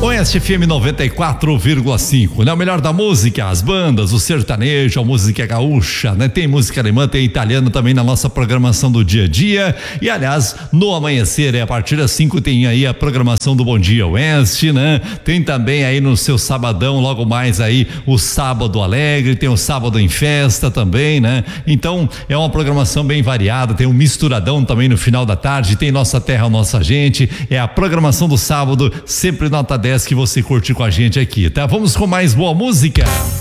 Oeste FM 94,5, né? O melhor da música, as bandas, o sertanejo, a música gaúcha, né? Tem música alemã, tem italiano também na nossa programação do dia a dia. E aliás, no amanhecer, a partir das 5 tem aí a programação do Bom Dia Oeste, né? Tem também aí no seu sabadão, logo mais aí o Sábado Alegre, tem o Sábado em Festa também, né? Então é uma programação bem variada, tem um misturadão também no final da tarde, tem Nossa Terra, Nossa Gente, é a programação do sábado, sempre nota 10 que você curte com a gente aqui, tá? Vamos com mais boa música.